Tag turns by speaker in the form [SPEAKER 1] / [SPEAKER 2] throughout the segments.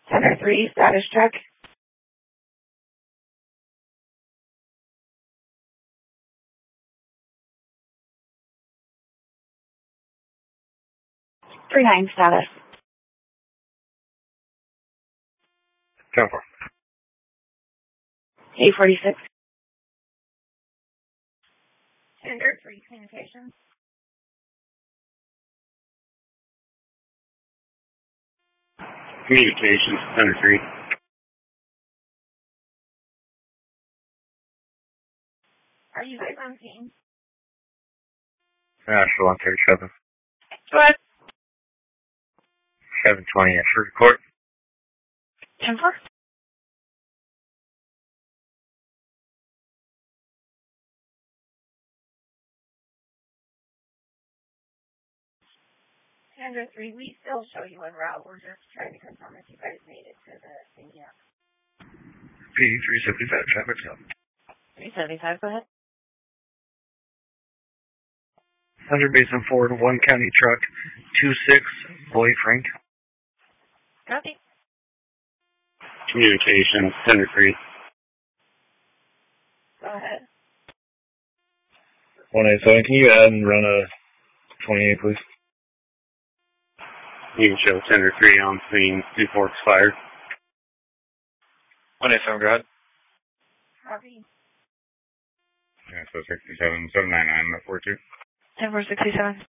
[SPEAKER 1] Center 3, status check. Three 9 status.
[SPEAKER 2] 10-4.
[SPEAKER 1] 846. Center 3, communications.
[SPEAKER 2] Communications, Center 3.
[SPEAKER 1] Are you guys on scene?
[SPEAKER 2] Nashville on 37.
[SPEAKER 1] Go ahead.
[SPEAKER 2] 720, for report.
[SPEAKER 1] 10-4. Center 3, we still show you en route. We're just trying to confirm if you guys made it to the thing yet.
[SPEAKER 2] P375, traffic stop.
[SPEAKER 1] 375, go ahead.
[SPEAKER 2] 100 Basin Ford, 1 county truck, 26, Boy Frank.
[SPEAKER 1] Copy.
[SPEAKER 2] Communications, Center 3.
[SPEAKER 1] Go ahead.
[SPEAKER 3] 187, can you add and run a 28, please?
[SPEAKER 2] You can show Center 3 on scene, 2 Forks fired.
[SPEAKER 3] 187, go ahead.
[SPEAKER 1] Copy.
[SPEAKER 2] Yeah, so 67, 799, at 42.
[SPEAKER 1] 10-4-67.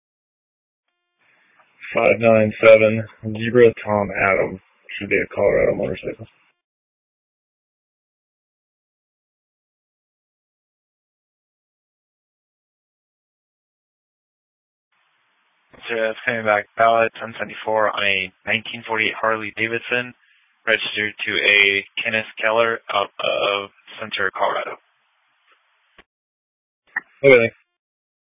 [SPEAKER 3] 597, Zebra Tom Adam. Should be a Colorado motorcycle.
[SPEAKER 4] So that's coming back, ballot 1074 on a 1948 Harley Davidson, registered to a Kenneth Keller out of Center, Colorado.
[SPEAKER 3] Okay, thanks.